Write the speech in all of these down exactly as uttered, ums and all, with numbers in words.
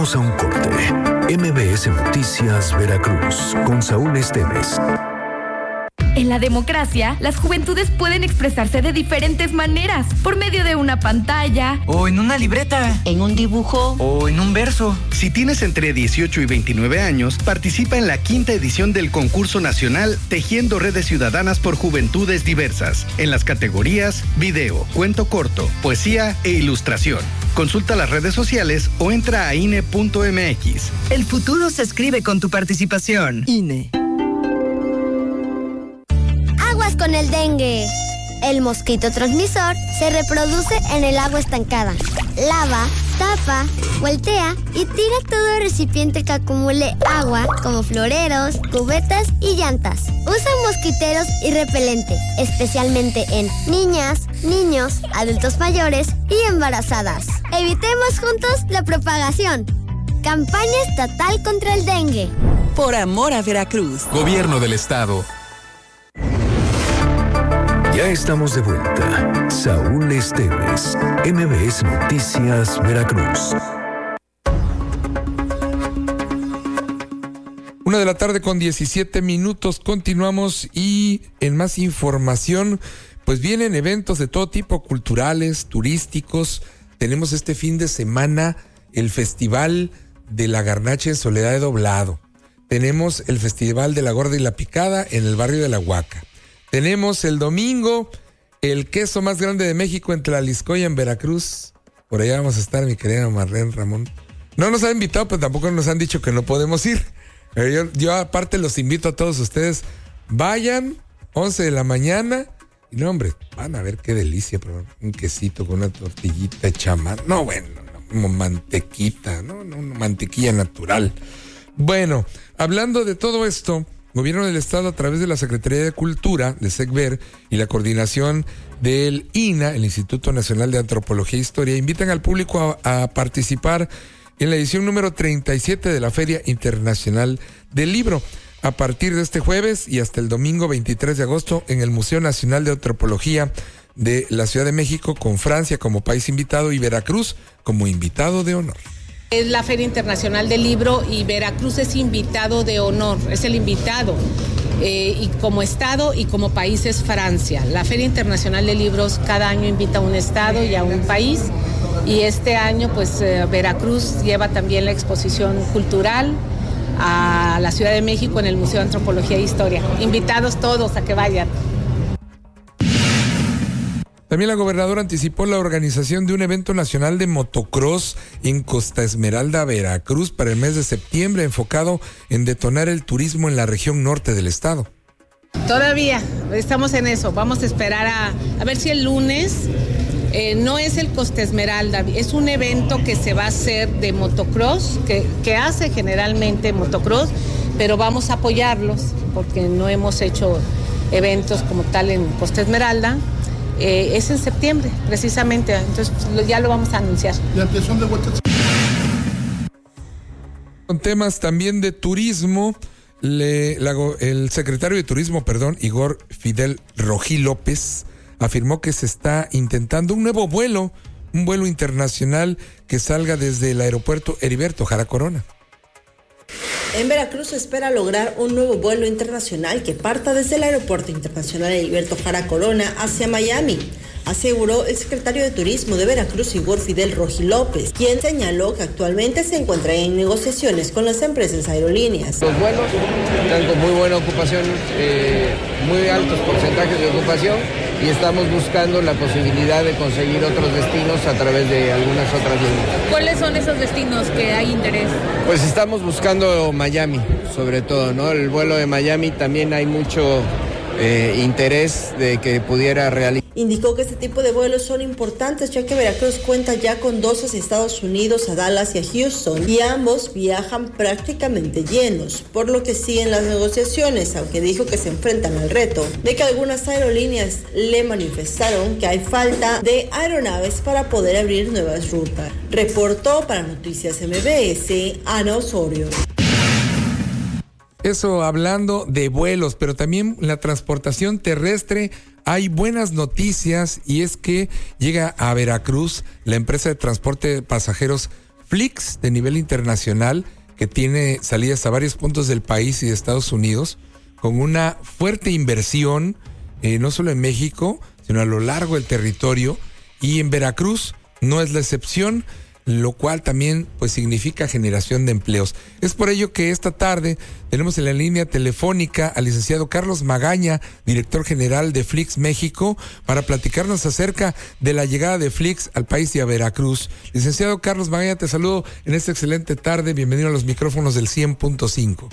Vamos a un corte. M B S Noticias Veracruz con Saúl Esteves. En la democracia, las juventudes pueden expresarse de diferentes maneras, por medio de una pantalla, o en una libreta, en un dibujo, o en un verso. Si tienes entre dieciocho y veintinueve años, participa en la quinta edición del concurso nacional Tejiendo Redes Ciudadanas por Juventudes Diversas, en las categorías video, cuento corto, poesía e ilustración. Consulta las redes sociales o entra a I N E punto M X. El futuro se escribe con tu participación. I N E. Con el dengue. El mosquito transmisor se reproduce en el agua estancada. Lava, tapa, voltea y tira todo recipiente que acumule agua, como floreros, cubetas y llantas. Usa mosquiteros y repelente, especialmente en niñas, niños, adultos mayores y embarazadas. Evitemos juntos la propagación. Campaña estatal contra el dengue. Por amor a Veracruz. Gobierno del Estado. Ya estamos de vuelta. Saúl Esteves, M B S Noticias Veracruz. Una de la tarde con diecisiete minutos. Continuamos y en más información, pues vienen eventos de todo tipo, culturales, turísticos. Tenemos este fin de semana el Festival de la Garnacha en Soledad de Doblado. Tenemos el Festival de la Gorda y la Picada en el barrio de La Huaca. Tenemos el domingo el queso más grande de México en Tlaliscoya, en Veracruz. Por allá vamos a estar, mi querida Marlene Ramón. No nos han invitado, pero tampoco nos han dicho que no podemos ir. Pero yo, yo aparte los invito a todos ustedes. Vayan, once de la mañana. Y no, hombre, van a ver qué delicia, pero un quesito con una tortillita hecha a mano. No, bueno, no, mantequita, no, no, no, mantequilla natural. Bueno, hablando de todo esto, Gobierno del Estado, a través de la Secretaría de Cultura, de SECVER, y la coordinación del I N A, el Instituto Nacional de Antropología e Historia, invitan al público a, a participar en la edición número treinta y siete de la Feria Internacional del Libro, a partir de este jueves y hasta el domingo veintitrés de agosto en el Museo Nacional de Antropología de la Ciudad de México, con Francia como país invitado y Veracruz como invitado de honor. Es la Feria Internacional del Libro y Veracruz es invitado de honor, es el invitado. Eh, y como estado y como país es Francia. La Feria Internacional de Libros cada año invita a un estado y a un país. Y este año, pues, eh, Veracruz lleva también la exposición cultural a la Ciudad de México en el Museo de Antropología e Historia. Invitados todos a que vayan. También la gobernadora anticipó la organización de un evento nacional de motocross en Costa Esmeralda, Veracruz, para el mes de septiembre, enfocado en detonar el turismo en la región norte del estado. Todavía estamos en eso. Vamos a esperar a, a ver si el lunes, eh, no es el Costa Esmeralda, es un evento que se va a hacer de motocross, que, que hace generalmente motocross, pero vamos a apoyarlos porque no hemos hecho eventos como tal en Costa Esmeralda. Eh, es en septiembre, precisamente, entonces pues, ya lo vamos a anunciar. La ampliación de vueltas. Con temas también de turismo, le, la, el secretario de Turismo, perdón, Igor Fidel Rojí López, afirmó que se está intentando un nuevo vuelo, un vuelo internacional que salga desde el aeropuerto Heriberto Jara Corona. En Veracruz se espera lograr un nuevo vuelo internacional que parta desde el Aeropuerto Internacional Heriberto Jara Corona hacia Miami, aseguró el secretario de Turismo de Veracruz, Igor Fidel Rojí López, quien señaló que actualmente se encuentra en negociaciones con las empresas aerolíneas. Los vuelos están con muy buena ocupación, eh, muy altos porcentajes de ocupación, y estamos buscando la posibilidad de conseguir otros destinos a través de algunas otras líneas. ¿Cuáles son esos destinos que hay interés? Pues estamos buscando Miami, sobre todo, ¿no? El vuelo de Miami también hay mucho eh, interés de que pudiera realizar. Indicó que este tipo de vuelos son importantes ya que Veracruz cuenta ya con dos hacia Estados Unidos, a Dallas y a Houston, y ambos viajan prácticamente llenos, por lo que siguen las negociaciones, aunque dijo que se enfrentan al reto de que algunas aerolíneas le manifestaron que hay falta de aeronaves para poder abrir nuevas rutas. Reportó para Noticias M B S, Ana Osorio. Eso hablando de vuelos, pero también la transportación terrestre. Hay buenas noticias y es que llega a Veracruz la empresa de transporte de pasajeros Flix de nivel internacional que tiene salidas a varios puntos del país y de Estados Unidos, con una fuerte inversión, eh, no solo en México, sino a lo largo del territorio, y en Veracruz no es la excepción, lo cual también pues significa generación de empleos. Es por ello que esta tarde tenemos en la línea telefónica al licenciado Carlos Magaña, director general de Flix México, para platicarnos acerca de la llegada de Flix al país y a Veracruz. Licenciado Carlos Magaña, te saludo en esta excelente tarde, bienvenido a los micrófonos del cien punto cinco.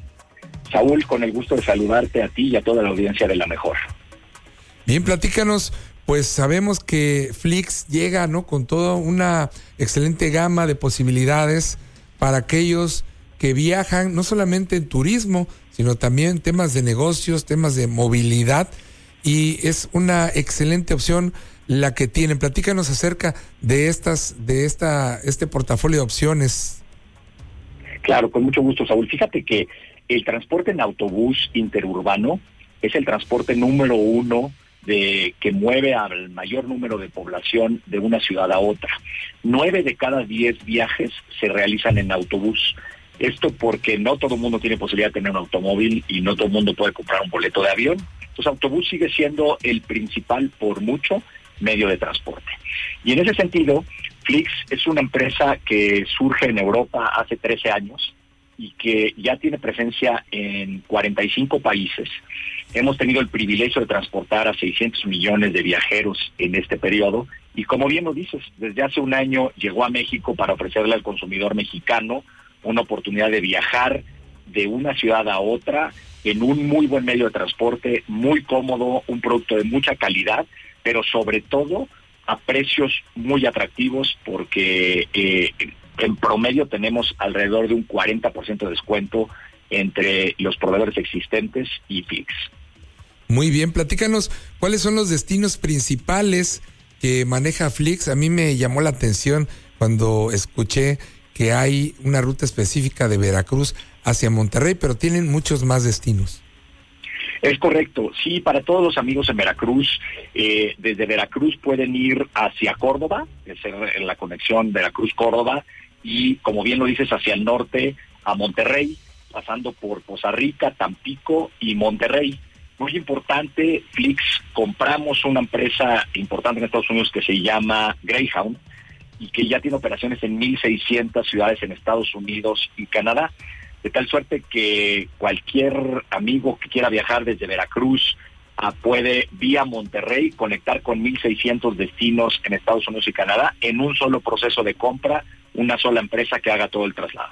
Saúl, con el gusto de saludarte a ti y a toda la audiencia de La Mejor. Bien, platícanos. Pues sabemos que Flix llega, ¿no?, con toda una excelente gama de posibilidades para aquellos que viajan, no solamente en turismo, sino también temas de negocios, temas de movilidad, y es una excelente opción la que tienen. Platícanos acerca de estas, de esta, este portafolio de opciones. Claro, con mucho gusto, Saúl. Fíjate que el transporte en autobús interurbano es el transporte número uno de que mueve al mayor número de población de una ciudad a otra. Nueve de cada diez viajes se realizan en autobús. Esto porque no todo el mundo tiene posibilidad de tener un automóvil y no todo el mundo puede comprar un boleto de avión. Entonces, autobús sigue siendo el principal, por mucho, medio de transporte. Y en ese sentido, Flix es una empresa que surge en Europa hace trece años y que ya tiene presencia en cuarenta y cinco países. Hemos tenido el privilegio de transportar a seiscientos millones de viajeros en este periodo y, como bien lo dices, desde hace un año llegó a México para ofrecerle al consumidor mexicano una oportunidad de viajar de una ciudad a otra en un muy buen medio de transporte, muy cómodo, un producto de mucha calidad, pero sobre todo a precios muy atractivos porque eh, en promedio tenemos alrededor de un cuarenta por ciento de descuento entre los proveedores existentes y Flix. Muy bien, platícanos, ¿cuáles son los destinos principales que maneja Flix? A mí me llamó la atención cuando escuché que hay una ruta específica de Veracruz hacia Monterrey, pero tienen muchos más destinos. Es correcto, sí, para todos los amigos en Veracruz, eh, desde Veracruz pueden ir hacia Córdoba, es la conexión Veracruz-Córdoba, y como bien lo dices, hacia el norte a Monterrey, pasando por Poza Rica, Tampico y Monterrey. Muy importante, Flix, compramos una empresa importante en Estados Unidos que se llama Greyhound y que ya tiene operaciones en mil seiscientas ciudades en Estados Unidos y Canadá, de tal suerte que cualquier amigo que quiera viajar desde Veracruz ah, puede vía Monterrey conectar con mil seiscientos destinos en Estados Unidos y Canadá en un solo proceso de compra, una sola empresa que haga todo el traslado.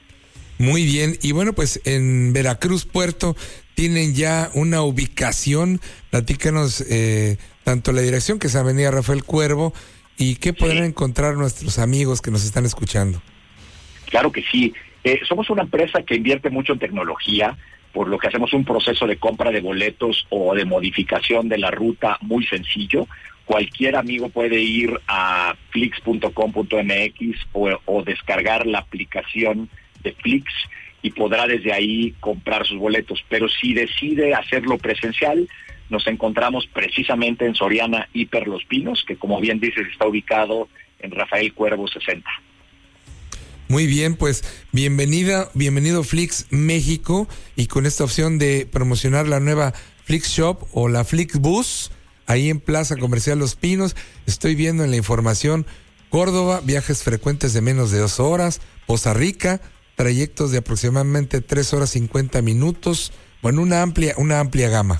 Muy bien, y bueno, pues en Veracruz Puerto tienen ya una ubicación. Platícanos eh, tanto la dirección, que es Avenida Rafael Cuervo, y qué podrán sí. encontrar nuestros amigos que nos están escuchando. Claro que sí. Eh, somos una empresa que invierte mucho en tecnología, por lo que hacemos un proceso de compra de boletos o de modificación de la ruta muy sencillo. Cualquier amigo puede ir a flix punto com punto m x o, o descargar la aplicación de Flix y podrá desde ahí comprar sus boletos. Pero si decide hacerlo presencial, nos encontramos precisamente en Soriana Hiper Los Pinos, que como bien dices está ubicado en Rafael Cuervo sesenta. Muy bien, pues bienvenida, bienvenido Flix México, y con esta opción de promocionar la nueva Flix Shop o la Flix Bus, ahí en Plaza Comercial Los Pinos. Estoy viendo en la información Córdoba, viajes frecuentes de menos de dos horas, Poza Rica, trayectos de aproximadamente tres horas cincuenta minutos, bueno, una amplia, una amplia gama.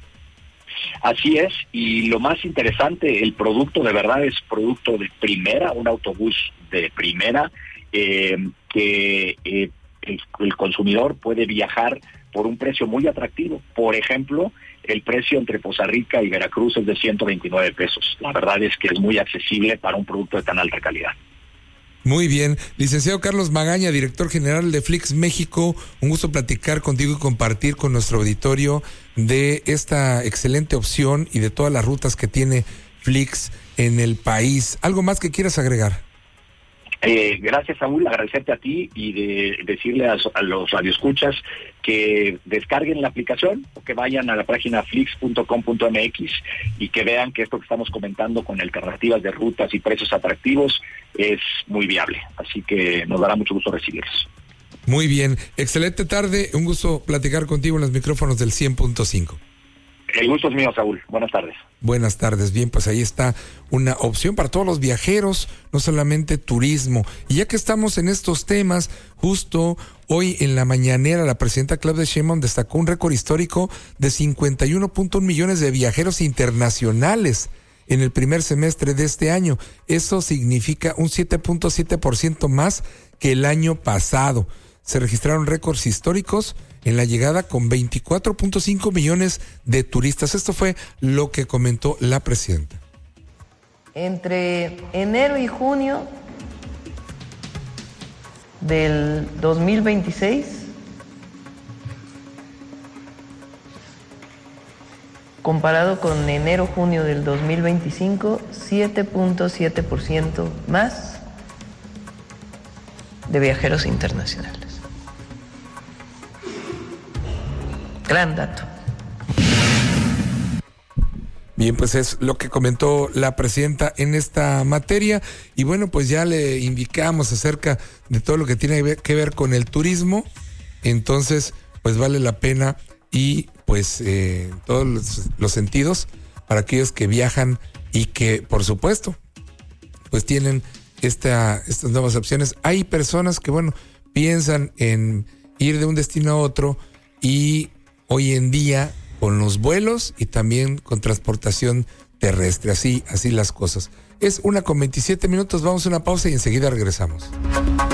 Así es, y lo más interesante, el producto de verdad es producto de primera, un autobús de primera, eh, que eh, el, el consumidor puede viajar por un precio muy atractivo. Por ejemplo, el precio entre Poza Rica y Veracruz es de ciento veintinueve pesos. La verdad es que es muy accesible para un producto de tan alta calidad. Muy bien. Licenciado Carlos Magaña, director general de Flix México, un gusto platicar contigo y compartir con nuestro auditorio de esta excelente opción y de todas las rutas que tiene Flix en el país. ¿Algo más que quieras agregar? Eh, gracias, Saúl, agradecerte a ti y de decirle a, a los radioescuchas que descarguen la aplicación o que vayan a la página flix punto com punto m x y que vean que esto que estamos comentando con alternativas de rutas y precios atractivos es muy viable. Así que nos dará mucho gusto recibirlos. Muy bien, excelente tarde, un gusto platicar contigo en los micrófonos del cien punto cinco. El gusto es mío, Saúl. Buenas tardes. Buenas tardes. Bien, pues ahí está una opción para todos los viajeros, no solamente turismo. Y ya que estamos en estos temas, justo hoy en la mañanera la presidenta Claudia Sheinbaum destacó un récord histórico de cincuenta y uno punto uno millones de viajeros internacionales en el primer semestre de este año. Eso significa un siete punto siete por ciento más que el año pasado. Se registraron récords históricos en la llegada con veinticuatro punto cinco millones de turistas. Esto fue lo que comentó la presidenta. Entre enero y junio del dos mil veintiséis, comparado con enero-junio del dos mil veinticinco, siete punto siete por ciento más de viajeros internacionales. Gran dato. Bien, pues es lo que comentó la presidenta en esta materia. Y bueno, pues ya le indicamos acerca de todo lo que tiene que ver con el turismo. Entonces, pues vale la pena y pues eh, todos los, los sentidos para aquellos que viajan y que, por supuesto, pues tienen esta, estas nuevas opciones. Hay personas que, bueno, piensan en ir de un destino a otro y hoy en día con los vuelos y también con transportación terrestre, así, así las cosas. Es una con veintisiete minutos, vamos a una pausa y enseguida regresamos.